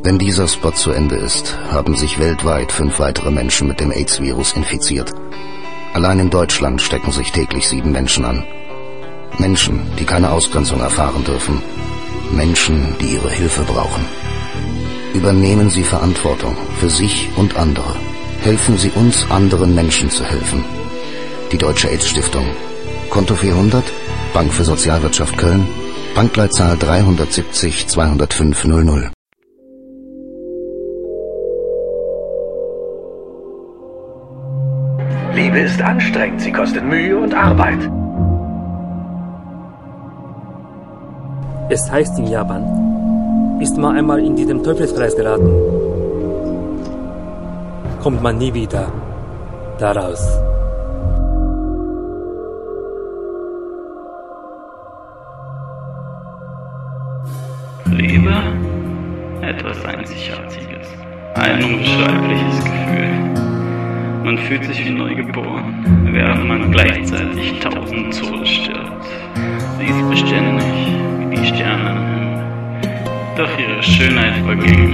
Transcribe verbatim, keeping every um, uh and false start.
Wenn dieser Spot zu Ende ist, haben sich weltweit fünf weitere Menschen mit dem AIDS-Virus infiziert. Allein in Deutschland stecken sich täglich sieben Menschen an. Menschen, die keine Ausgrenzung erfahren dürfen. Menschen, die ihre Hilfe brauchen. Übernehmen Sie Verantwortung für sich und andere. Helfen Sie uns, anderen Menschen zu helfen. Die Deutsche AIDS-Stiftung. Konto vierhundert, Bank für Sozialwirtschaft Köln, Bankleitzahl drei sieben null zwei null fünf null null. Liebe ist anstrengend, sie kostet Mühe und Arbeit. Es heißt in Japan, ist man einmal in diesem Teufelskreis geraten, kommt man nie wieder daraus. Liebe? Etwas Einzigartiges. Ein unbeschreibliches Gefühl. Man fühlt sich wie neugeboren, während man gleichzeitig tausend Tode stirbt. Sie ist beständig, wie die Sterne am Himmel. Doch ihre Schönheit vergänglich.